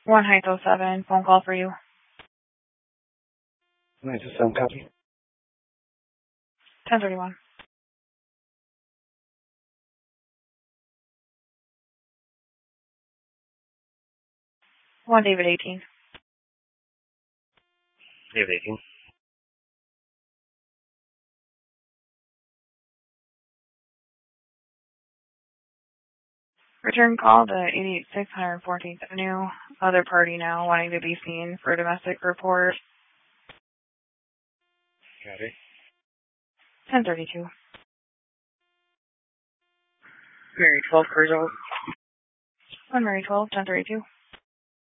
1 Heights 07, phone call for you. 1 Heights 07, copy. 1031. 1 David 18. David 18. Return call to 886 114th Avenue. Other party now wanting to be seen for a domestic report. Copy. 1032. Mary 12 Curzo. 1 Mary 12, 1032.